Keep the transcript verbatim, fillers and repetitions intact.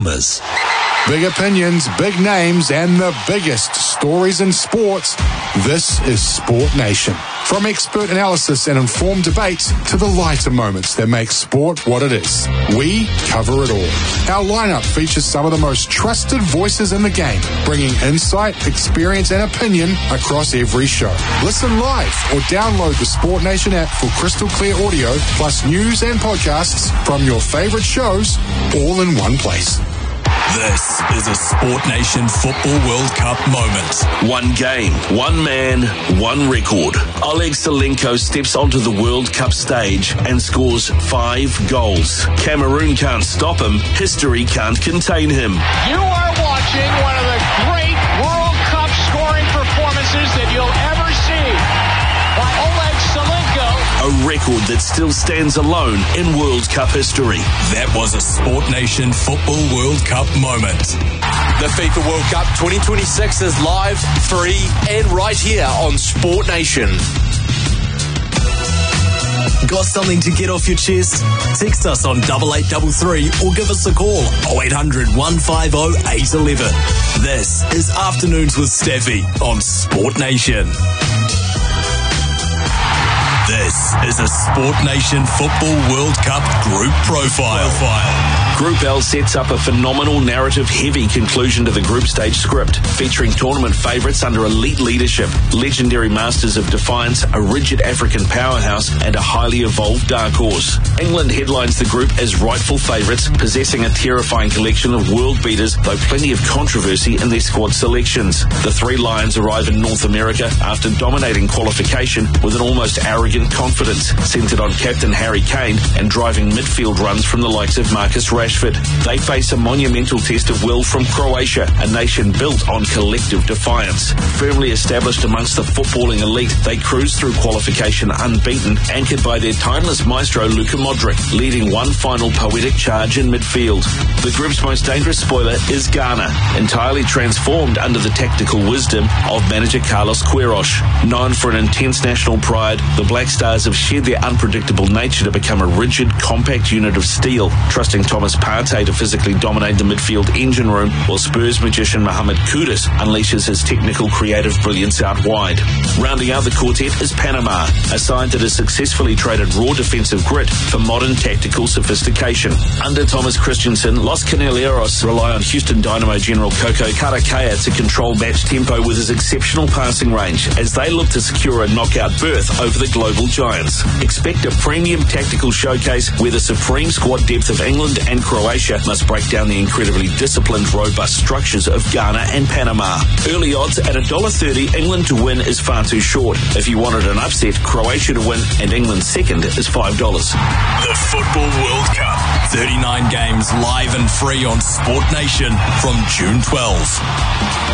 Big opinions, big names, and the biggest stories in sports. This is Sport Nation. From expert analysis and informed debates to the lighter moments that make sport what it is, we cover it all. Our lineup features some of the most trusted voices in the game, bringing insight, experience, and opinion across every show. Listen live or download the Sport Nation app for crystal clear audio, plus news and podcasts from your favorite shows, all in one place. This is a Sport Nation Football World Cup moment. One game, one man, one record. Oleg Salenko steps onto the World Cup stage and scores five goals. Cameroon can't stop him. History can't contain him. You are watching one of the great World Cup scoring performances that you'll ever see by Oleg Salenko. A record that still stands alone in World Cup history. That was a Sport Nation Football World Cup moment. The FIFA World Cup twenty twenty-six is live, free, and right here on Sport Nation. Got something to get off your chest? Text us on double eight double three or give us a call oh eight hundred, one five oh, eight one one. This is Afternoons with Staffy on Sport Nation. This is a Sport Nation Football World Cup Group Profile. Profile. Group L sets up a phenomenal narrative-heavy conclusion to the group stage script, featuring tournament favourites under elite leadership, legendary masters of defiance, a rigid African powerhouse, and a highly evolved dark horse. England headlines the group as rightful favourites, possessing a terrifying collection of world beaters, though plenty of controversy in their squad selections. The three Lions arrive in North America after dominating qualification with an almost arrogant confidence, centred on captain Harry Kane and driving midfield runs from the likes of Marcus Rashford. They face a monumental test of will from Croatia, a nation built on collective defiance. Firmly established amongst the footballing elite, they cruise through qualification unbeaten, anchored by their timeless maestro Luka Modric, leading one final poetic charge in midfield. The group's most dangerous spoiler is Ghana, entirely transformed under the tactical wisdom of manager Carlos Queiroz. Known for an intense national pride, the Black Stars have shed their unpredictable nature to become a rigid, compact unit of steel, trusting Thomas Partey to physically dominate the midfield engine room, while Spurs magician Mohamed Kudus unleashes his technical creative brilliance out wide. Rounding out the quartet is Panama, a side that has successfully traded raw defensive grit for modern tactical sophistication. Under Thomas Christensen, Los Canaleros rely on Houston Dynamo general Coco Karakaya to control match tempo with his exceptional passing range, as they look to secure a knockout berth over the global giants. Expect a premium tactical showcase where the supreme squad depth of England and Croatia must break down the incredibly disciplined, robust structures of Ghana and Panama. Early odds at one dollar thirty, England to win is far too short. If you wanted an upset, Croatia to win and England second is five dollars. The Football World Cup. thirty-nine games live and free on Sport Nation from June twelfth.